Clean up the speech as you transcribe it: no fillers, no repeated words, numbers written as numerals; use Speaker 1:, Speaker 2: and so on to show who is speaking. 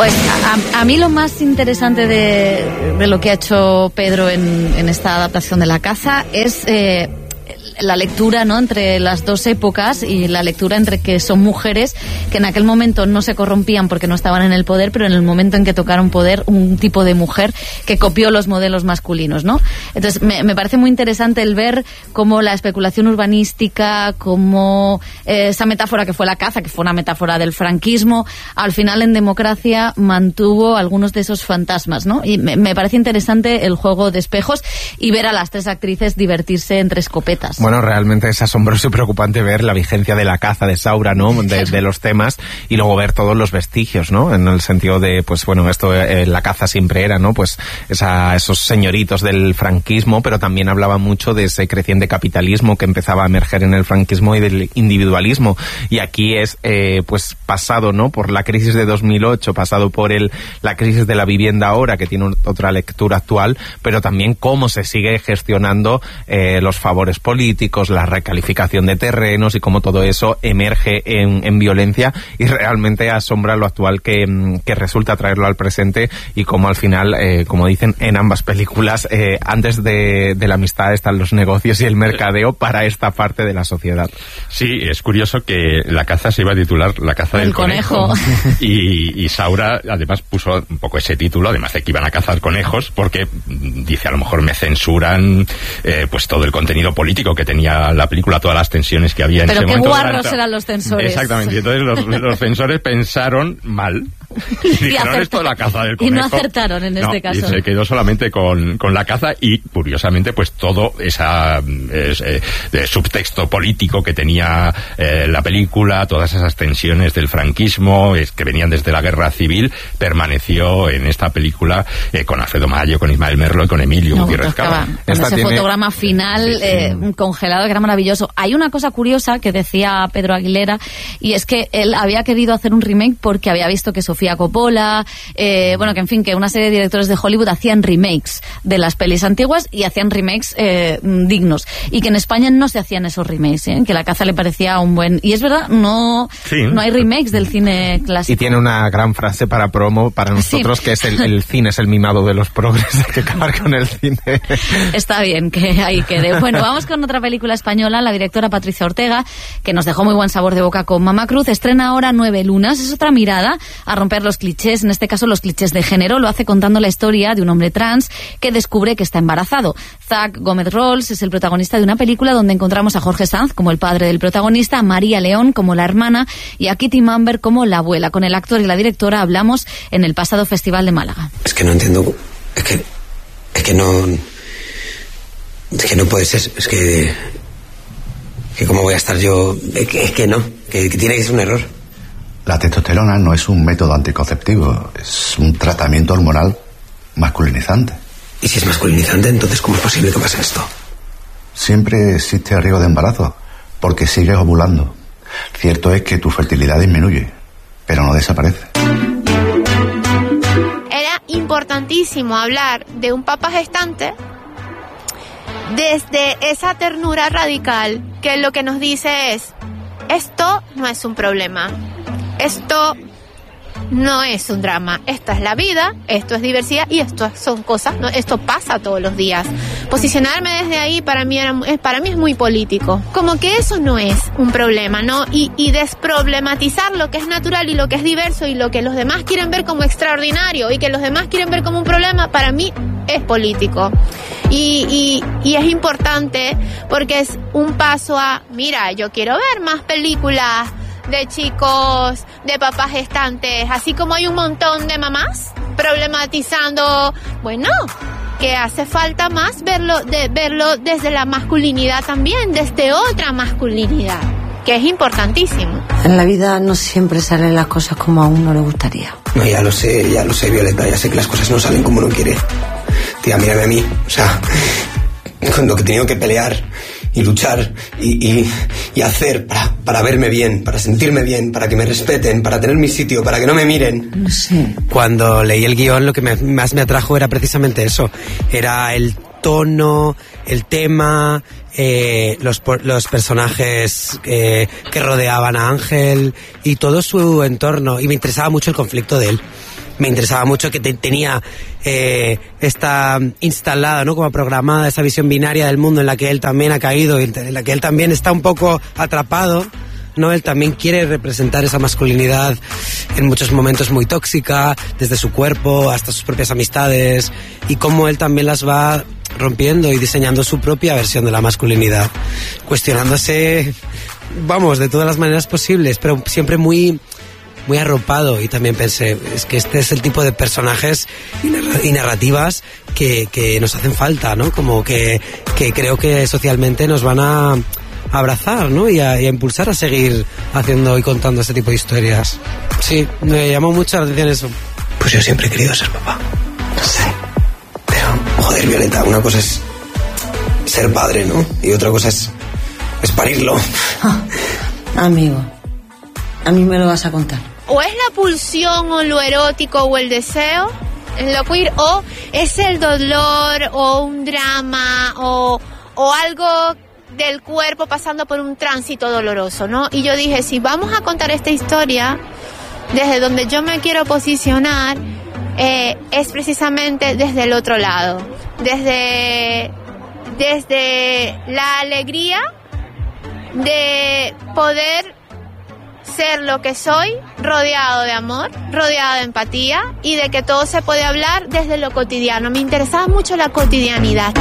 Speaker 1: Pues a mí lo más interesante de lo que ha hecho Pedro en esta adaptación de La caza es la lectura, ¿no?, entre las dos épocas, y la lectura entre que son mujeres que en aquel momento no se corrompían porque no estaban en el poder, pero en el momento en que tocaron poder, un tipo de mujer que copió los modelos masculinos, ¿no? Entonces me parece muy interesante el ver cómo la especulación urbanística, cómo esa metáfora que fue la caza, que fue una metáfora del franquismo, al final en Democracia mantuvo algunos de esos fantasmas, ¿no? Y me parece interesante el juego de espejos y ver a las tres actrices divertirse entre escopetas.
Speaker 2: Bueno, realmente es asombroso y preocupante ver la vigencia de La caza de Saura, ¿no?, de los temas, y luego ver todos los vestigios, ¿no?, en el sentido de, pues bueno, esto, La caza siempre era, ¿no?, pues esos señoritos del franquismo, pero también hablaba mucho de ese creciente capitalismo que empezaba a emerger en el franquismo y del individualismo, y aquí es, pues pasado, ¿no?, por la crisis de 2008, pasado por la crisis de la vivienda ahora, que tiene otra lectura actual, pero también cómo se sigue gestionando los favores políticos, la recalificación de terrenos, y cómo todo eso emerge en violencia, y realmente asombra lo actual que resulta traerlo al presente, y cómo al final, como dicen en ambas películas, antes de la amistad están los negocios y el mercadeo para esta parte de la sociedad.
Speaker 3: Sí, es curioso que La caza se iba a titular La caza del conejo. Y Saura además puso un poco ese título, además de que iban a cazar conejos, porque dice, a lo mejor me censuran pues todo el contenido político que tenía la película, todas las tensiones que había en ese momento.
Speaker 1: Pero qué guarros eran los censores.
Speaker 3: Exactamente, y entonces los censores pensaron mal y dijeron, esto es La caza del conejo.
Speaker 1: Y no acertaron en este caso.
Speaker 3: Y se quedó solamente con La caza, y curiosamente pues todo ese subtexto político que tenía la película, todas esas tensiones del franquismo que venían desde la guerra civil, permaneció en esta película con Alfredo Mayo, con Ismael Merlo y con Emilio Gutiérrez Cava.
Speaker 1: Ese fotograma final congelado, que era maravilloso. Hay una cosa curiosa que decía Pedro Aguilera, y es que él había querido hacer un remake porque había visto que Sofía Coppola, que en fin, que una serie de directores de Hollywood hacían remakes de las pelis antiguas, y hacían remakes dignos, y que en España no se hacían esos remakes, que La caza le parecía un buen... Y es verdad, no hay remakes del cine clásico.
Speaker 2: Y tiene una gran frase para promo para nosotros, que es el cine es el mimado de los progres, hay que acabar con el cine.
Speaker 1: Está bien que ahí quede. Bueno, vamos con otra película española. La directora Patricia Ortega, que nos dejó muy buen sabor de boca con Mamá Cruz, estrena ahora 9 lunas. Es otra mirada a romper los clichés, en este caso los clichés de género. Lo hace contando la historia de un hombre trans que descubre que está embarazado. Zach Gómez Rolls es el protagonista de una película donde encontramos a Jorge Sanz como el padre del protagonista, a María León como la hermana y a Kitty Mamber como la abuela. Con el actor y la directora hablamos en el pasado Festival de Málaga.
Speaker 4: Es que no entiendo, es que no puede ser, es que cómo voy a estar yo, que tiene que ser un error.
Speaker 5: La testosterona no es un método anticonceptivo, es un tratamiento hormonal masculinizante.
Speaker 4: ¿Y si es masculinizante, entonces cómo es posible que pase esto?
Speaker 5: Siempre existe riesgo de embarazo, porque sigues ovulando. Cierto es que tu fertilidad disminuye, pero no desaparece.
Speaker 6: Era importantísimo hablar de un papá gestante desde esa ternura radical, que lo que nos dice es: esto no es un problema, esto no es un drama, esta es la vida, esto es diversidad y esto son cosas, ¿no? Esto pasa todos los días. Posicionarme desde ahí para mí es muy político, como que eso no es un problema, ¿no? Y desproblematizar lo que es natural y lo que es diverso y lo que los demás quieren ver como extraordinario y que los demás quieren ver como un problema, para mí es político. Y es importante porque es un paso a, mira, yo quiero ver más películas de chicos, de papás gestantes, así como hay un montón de mamás problematizando, bueno, que hace falta más verlo desde la masculinidad también, desde otra masculinidad, que es importantísimo.
Speaker 7: En la vida no siempre salen las cosas como a uno le gustaría.
Speaker 4: No, ya lo sé, Violeta, ya sé que las cosas no salen como uno quiere. Tía, mírame a mí, o sea, con lo que he tenido que pelear y luchar y hacer para verme bien, para sentirme bien, para que me respeten, para tener mi sitio, para que no me miren.
Speaker 7: No sé.
Speaker 4: Cuando leí el guión, lo que más me atrajo era precisamente eso. Era el tono, el tema, los personajes que rodeaban a Ángel y todo su entorno. Y me interesaba mucho el conflicto de él. me interesaba mucho que tenía esta instalada, ¿no? Como programada esa visión binaria del mundo en la que él también ha caído, en la que él también está un poco atrapado, ¿no? Él también quiere representar esa masculinidad en muchos momentos muy tóxica, desde su cuerpo hasta sus propias amistades, y cómo él también las va rompiendo y diseñando su propia versión de la masculinidad, cuestionándose, vamos, de todas las maneras posibles, pero siempre muy arropado. Y también pensé, es que este es el tipo de personajes y narrativas que nos hacen falta, ¿no? Como que creo que socialmente nos van a abrazar, ¿no? Y a impulsar a seguir haciendo y contando este tipo de historias. Sí, me llamó mucho la atención eso.
Speaker 8: Pues yo siempre he querido ser papá.
Speaker 4: No sé.
Speaker 8: Pero, joder, Violeta, una cosa es ser padre, ¿no? Y otra cosa es parirlo.
Speaker 7: Amigo, a mí me lo vas a contar.
Speaker 6: O es la pulsión o lo erótico o el deseo, lo queer, o es el dolor o un drama o algo del cuerpo pasando por un tránsito doloroso, ¿no? Y yo dije, si vamos a contar esta historia desde donde yo me quiero posicionar, es precisamente desde el otro lado, desde la alegría de poder ser lo que soy, rodeado de amor, rodeado de empatía y de que todo se puede hablar desde lo cotidiano. Me interesaba mucho la cotidianidad.